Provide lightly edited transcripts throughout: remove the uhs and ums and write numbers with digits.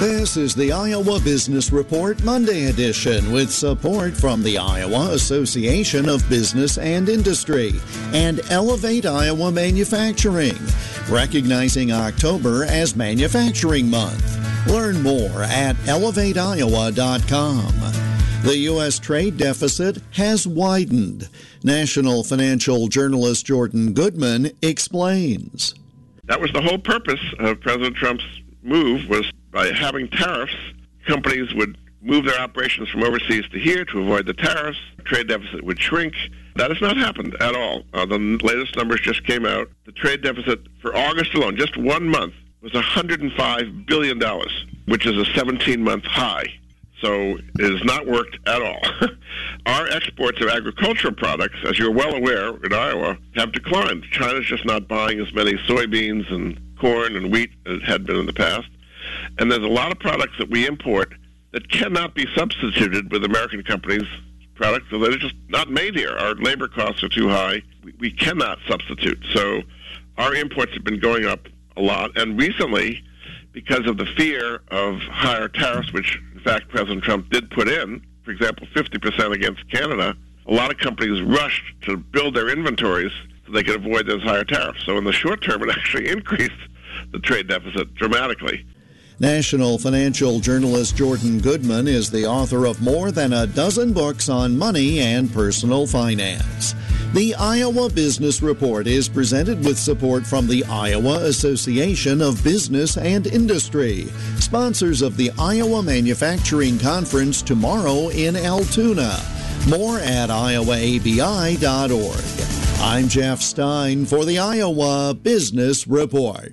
This is the Iowa Business Report Monday edition with support from the Iowa Association of Business and Industry and Elevate Iowa Manufacturing, recognizing October as Manufacturing Month. Learn more at elevateiowa.com. The U.S. trade deficit has widened. National financial journalist Jordan Goodman explains. That was the whole purpose of President Trump's move, was by having tariffs, companies would move their operations from overseas to here to avoid the tariffs. Trade deficit would shrink. That has not happened at all. The latest numbers just came out. The trade deficit for August alone, just 1 month, was $105 billion, which is a 17-month high. So it has not worked at all. Our exports of agricultural products, as you're well aware in Iowa, have declined. China's just not buying as many soybeans and corn and wheat as it had been in the past. And there's a lot of products that we import that cannot be substituted with American companies' products, so they're just not made here. Our labor costs are too high. We cannot substitute. So our imports have been going up a lot. And recently, because of the fear of higher tariffs, which, in fact, President Trump did put in, for example, 50% against Canada, a lot of companies rushed to build their inventories so they could avoid those higher tariffs. So in the short term, it actually increased the trade deficit dramatically. National financial journalist Jordan Goodman is the author of more than a dozen books on money and personal finance. The Iowa Business Report is presented with support from the Iowa Association of Business and Industry, sponsors of the Iowa Manufacturing Conference tomorrow in Altoona. More at iowaabi.org. I'm Jeff Stein for the Iowa Business Report.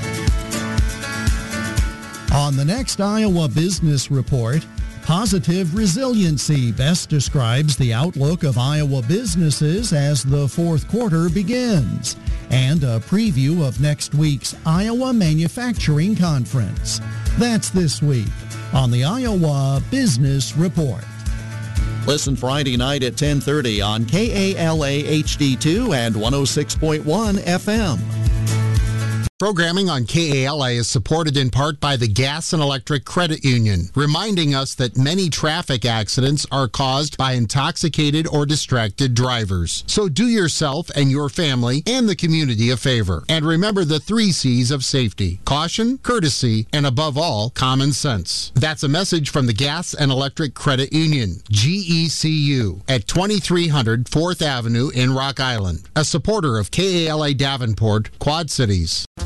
On the next Iowa Business Report, positive resiliency best describes the outlook of Iowa businesses as the fourth quarter begins, and a preview of next week's Iowa Manufacturing Conference. That's this week on the Iowa Business Report. Listen Friday night at 10:30 on KALA HD2 and 106.1 FM. Programming on KALA is supported in part by the Gas and Electric Credit Union, reminding us that many traffic accidents are caused by intoxicated or distracted drivers. So do yourself and your family and the community a favor. And remember the 3 C's of safety: caution, courtesy, and above all, common sense. That's a message from the Gas and Electric Credit Union, GECU, at 2300 4th Avenue in Rock Island. A supporter of KALA Davenport, Quad Cities.